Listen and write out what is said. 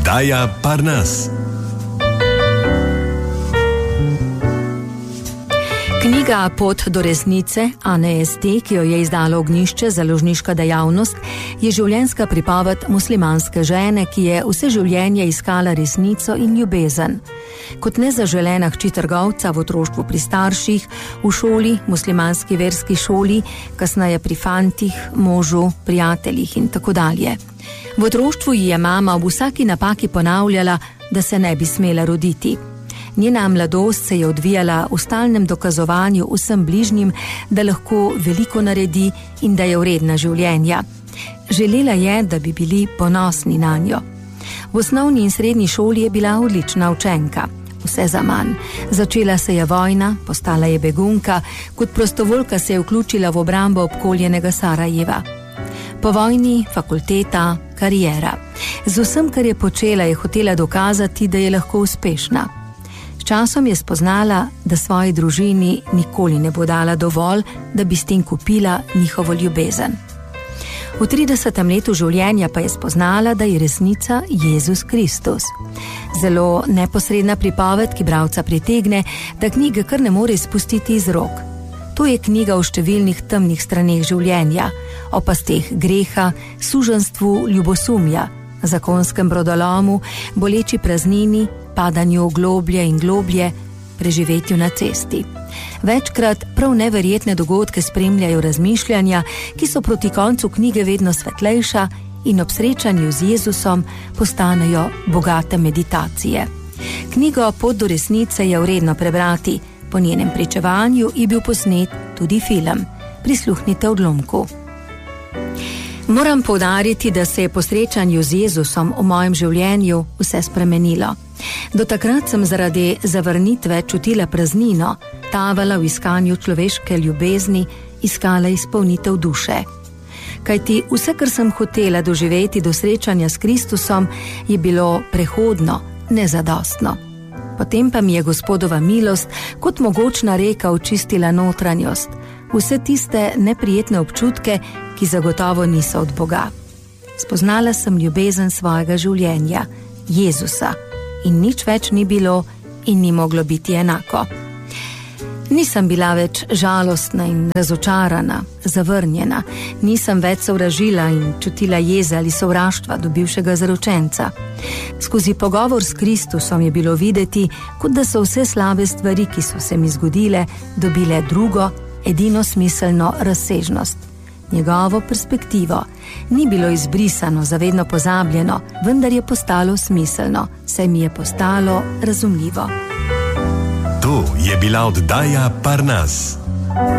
Oddaja Parnas. Knjiga Pot do resnice Ane S.T., ki jo je izdalo Ognjišče založniška dejavnost, je življenjska pripoved muslimanske žene, ki je vse življenje iskala resnico in ljubezen. Kot nezaželena hči trgovca v otroštvu pri starših, v šoli, muslimanski verski šoli, kasneje pri fantih, možu, prijateljih in tako dalje. V otroštvu ji je mama ob vsaki napaki ponavljala, da se ne bi smela roditi. Njena mladost se je odvijala v stalnem dokazovanju vsem bližnjim, da lahko veliko naredi in da je vredna življenja. Želela je, da bi bili ponosni nanjo. V osnovni in srednji šoli je bila odlična učenka. Vse zaman. Začela se je vojna, postala je begunka, kot prostovoljka se je vključila v obrambo obkoljenega Sarajeva. Po vojni, fakulteta, kariera. Z vsem, kar je počela, je hotela dokazati, da je lahko uspešna. S časom je spoznala, da svoji družini nikoli ne bo dala dovolj, da bi s tem kupila njihovo ljubezen. V 30. letu življenja pa je spoznala, da je resnica Jezus Kristus. Zelo neposredna pripoved, ki bralca pritegne, da knjige kar ne more izpustiti iz rok. To je knjiga o številnih temnih straneh življenja, o pasteh greha, suženstvu ljubosumja, zakonskem brodolomu, boleči praznini, padanju globlje in globlje, preživetju na cesti. Večkrat prav neverjetne dogodke spremljajo razmišljanja, ki so proti koncu knjige vedno svetlejša in ob srečanju z Jezusom postanejo bogate meditacije. Knjigo Pot do resnice je vredno prebrati, po njenem pričevanju je bil posnet tudi film. Prisluhnite odlomku. Moram poudariti, da se je po srečanju z Jezusom v mojem življenju vse spremenilo. Do takrat sem zaradi zavrnitve čutila praznino, tavala v iskanju človeške ljubezni, iskala izpolnitev duše. Kajti vse, kar sem hotela doživeti do srečanja s Kristusom, je bilo prehodno, nezadostno. Potem pa mi je Gospodova milost kot mogočna reka očistila notranjost, vse tiste neprijetne občutke, ki zagotovo niso od Boga. Spoznala sem ljubezen svojega življenja, Jezusa, in nič več ni bilo in ni moglo biti enako. Nisem bila več žalostna in razočarana, zavrnjena, nisem več sovražila in čutila jeze ali sovraštva do bivšega zaročenca. Skozi pogovor s Kristusom je bilo videti, kot da so vse slabe stvari, ki so se mi zgodile, dobile drugo, edino smiselno razsežnost. Njegovo perspektivo ni bilo izbrisano, zavedno pozabljeno, vendar je postalo smiselno, saj mi je postalo razumljivo. To je bila oddaja Parnas.